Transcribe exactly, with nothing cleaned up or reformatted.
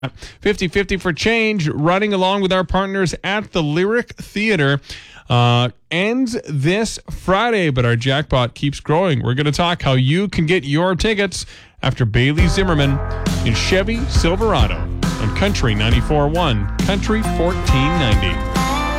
fifty-fifty for change, running along with our partners at the Lyric Theater. Uh, ends this Friday, but our jackpot keeps growing. We're going to talk how you can get your tickets after Bailey Zimmerman in Chevy Silverado on Country ninety-four point one, Country fourteen ninety.